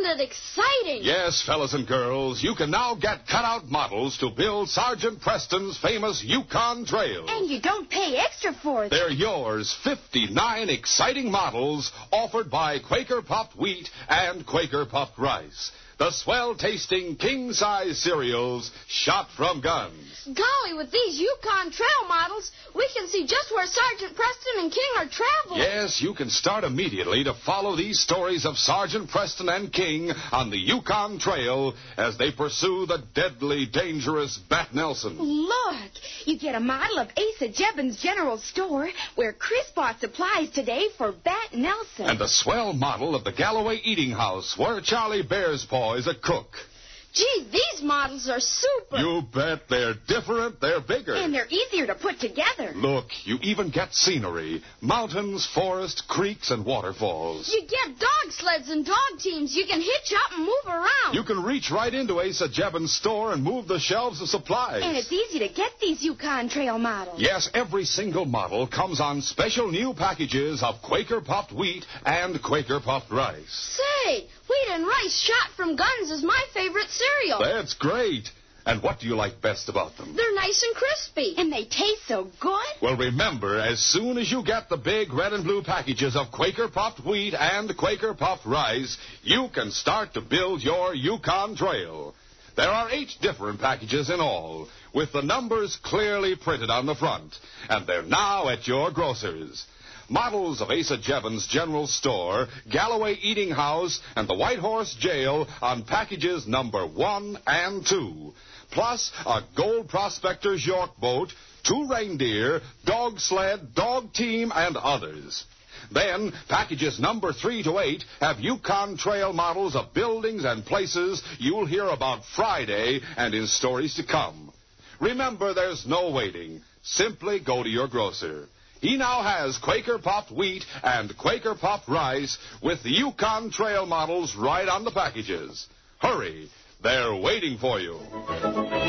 it exciting? Yes, fellas and girls, you can now get cutout models to build Sergeant Preston's famous Yukon Trail. And you don't pay extra for them. They're yours, 59 exciting models offered by Quaker Puffed Wheat and Quaker Puffed Rice. The swell-tasting king-size cereals shot from guns. Golly, with these Yukon Trail models, we can see just where Sergeant Preston and King are traveling. Yes, you can start immediately to follow these stories of Sergeant Preston and King on the Yukon Trail as they pursue the deadly, dangerous Bat Nelson. Look, you get a model of Asa Jebbins General Store, where Chris bought supplies today for Bat Nelson. And a swell model of the Galloway Eating House, where Charlie Bear's Paw is a cook. Gee, these models are super. You bet. They're different, they're bigger. And they're easier to put together. Look, you even get scenery. Mountains, forests, creeks, and waterfalls. You get dog sleds and dog teams. You can hitch up and move around. You can reach right into Asa Jebbins' store and move the shelves of supplies. And it's easy to get these Yukon Trail models. Yes, every single model comes on special new packages of Quaker Puffed Wheat and Quaker Puffed Rice. Say, wheat and rice shot from guns is my favorite cereal. That's great. And what do you like best about them? They're nice and crispy. And they taste so good. Well, remember, as soon as you get the big red and blue packages of Quaker Puffed Wheat and Quaker Puffed Rice, you can start to build your Yukon Trail. There are 8 different packages in all, with the numbers clearly printed on the front, and they're now at your grocer's. Models of Asa Jebbins General Store, Galloway Eating House, and the White Horse Jail on packages number 1 and 2. Plus a Gold Prospector's York boat, 2 reindeer, dog sled, dog team, and others. Then, packages number 3 to 8 have Yukon Trail models of buildings and places you'll hear about Friday and in stories to come. Remember, there's no waiting. Simply go to your grocer. He now has Quaker Puffed Wheat and Quaker Puffed Rice with the Yukon Trail models right on the packages. Hurry, they're waiting for you.